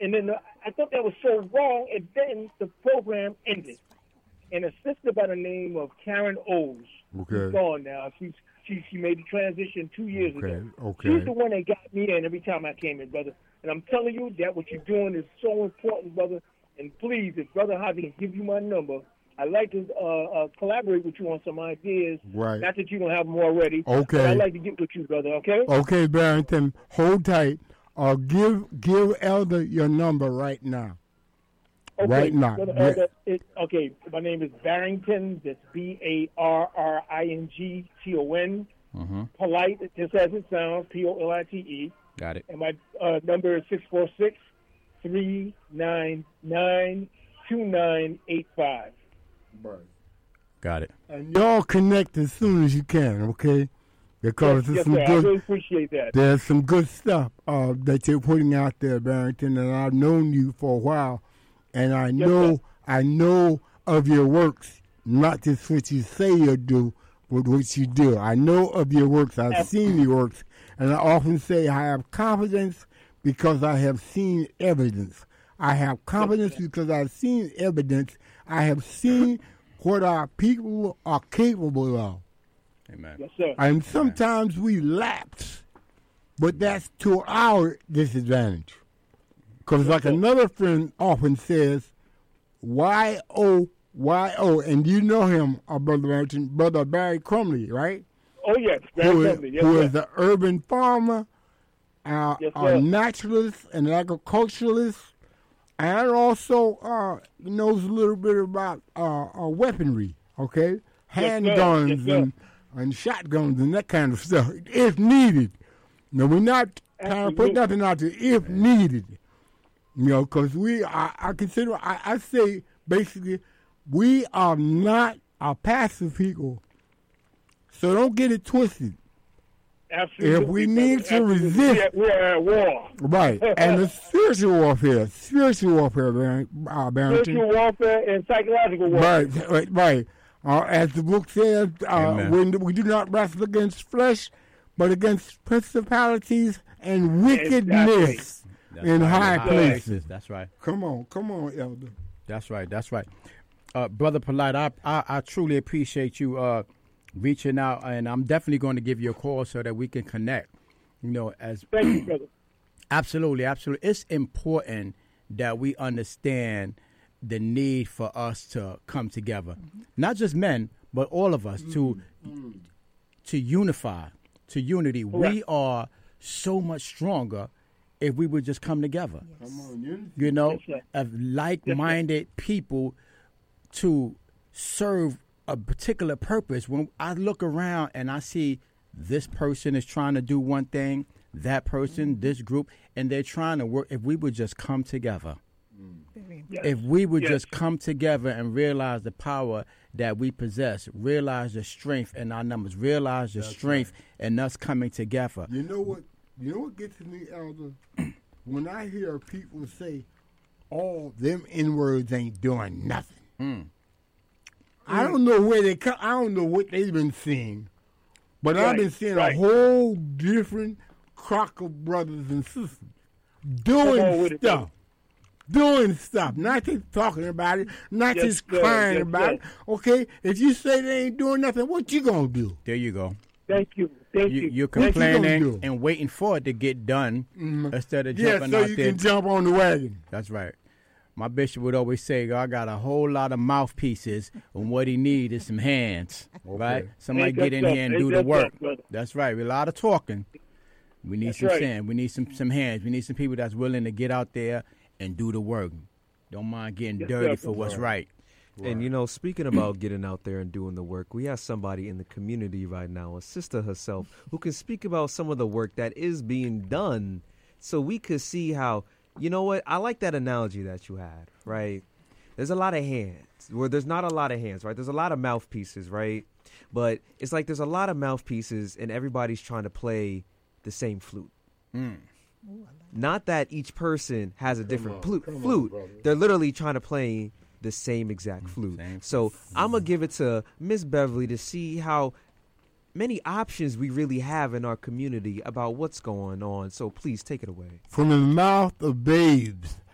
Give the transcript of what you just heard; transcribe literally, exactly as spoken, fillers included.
And then uh, I thought that was so wrong, and then the program ended. And a sister by the name of Karen O's, okay. she's gone now. She's, she she made the transition two years okay. ago. Okay. She's the one that got me in every time I came in, brother. And I'm telling you that what you're doing is so important, brother. And please, if Brother Javi can give you my number, I'd like to uh, uh, collaborate with you on some ideas. Right. Not that you don't have them already. Okay. But I'd like to get with you, brother, okay? Okay, Barrington, hold tight. Uh, give give Elder your number right now. Okay, right now. Brother, Yeah. Elder, it, okay, my name is Barrington. That's B A R R I N G T O N. Mm-hmm. Polite, just as it sounds, P O L I T E. Got it. And my uh, number is six four six, three nine nine, two nine eight five. Right. Got it. And y'all connect as soon as you can, okay? Because Yes, there's yes, some sir. I good, really appreciate that. there's some good stuff uh, that you're putting out there, Barrington, and I've known you for a while, and I know sir. I know of your works, not just what you say you do, but what you do. I know of your works. I've Yes. seen your works, and I often say I have confidence because I have seen evidence. I have confidence because I've seen evidence. I have seen what our people are capable of. Amen. Yes, sir. And sometimes we lapse, but that's to our disadvantage. Because like another friend often says, Y O Y O, and you know him, uh, Brother Barrington, Brother Barry Crumley, right? Oh, yes. Who Very is, lovely. Yes, who sir. is an urban farmer, uh, Yes, a sir. naturalist, and agriculturalist, and also uh, knows a little bit about uh, uh, weaponry, okay? Yes, sir. Handguns Yes, sir. and, and shotguns and that kind of stuff, if needed. Now, we're not trying to put Absolutely. nothing out there, if needed. You know, because we, I, I consider, I, I say basically, we are not a passive people. So don't get it twisted. Absolutely. If we brother. need to Absolutely. resist- We are, we are at war. Right. And the spiritual warfare, spiritual warfare, Bar- uh, Barrington. Spiritual warfare and psychological warfare. Right, right, right. Uh, as the book says, uh, Amen. when we do not wrestle against flesh, but against principalities and wickedness That's in right. high High places. That's right. Come on, come on, Elder. That's right. That's right. Uh, Brother Polite, I, I I truly appreciate you uh, reaching out, and I'm definitely going to give you a call so that we can connect. You know, as Thank you, brother. absolutely, absolutely, it's important that we understand the need for us to come together, mm-hmm. not just men, but all of us mm-hmm. to to unify, to unity. Correct. We are so much stronger if we would just come together. Come on, unity. You know, Yes, sir. of like-minded people to serve a particular purpose. When I look around and I see this person is trying to do one thing, that person, this group, and they're trying to work, if we would just come together, Yes. if we would Yes. just come together and realize the power that we possess, realize the strength in our numbers, realize the That's strength in us coming together. You know what? You know what gets me, Elder? When I hear people say, "All them N words ain't doing nothing," Mm. I don't know where they come. I don't know what they've been seeing, but I've Right, been seeing right. a whole different crock of brothers and sisters Come on doing with it, stuff. Doing stuff, not just talking about it, not Yes, just sir. crying Yes, about sir. it. Okay, if you say they ain't doing nothing, what you gonna do? There you go. Thank you. Thank you. You, you're What you gonna complaining do? and waiting for it to get done instead of Yeah, jumping so out you there. can jump on the wagon. That's right. My bishop would always say, I got a whole lot of mouthpieces, and what he need is some hands, right? Somebody Ain't get that in so? here and Ain't do the that so, work. brother? That's right. We a lot of talking. We need That's some right. sand. We need some, some hands. We need some people that's willing to get out there and do the work. Don't mind getting Yes, dirty sir. for what's right. And, you know, speaking about getting out there and doing the work, we have somebody in the community right now, a sister herself, who can speak about some of the work that is being done so we could see how, you know what, I like that analogy that you had, right? There's a lot of hands. Where there's not a lot of hands, right? There's a lot of mouthpieces, right? But it's like there's a lot of mouthpieces and everybody's trying to play the same flute. Mm. Not that each person has a different on, flute. come on, flute. brother. They're literally trying to play the same exact flute. Same So I'm going to give it to Miss Beverly to see how many options we really have in our community about what's going on. So please take it away. From the mouth of babes,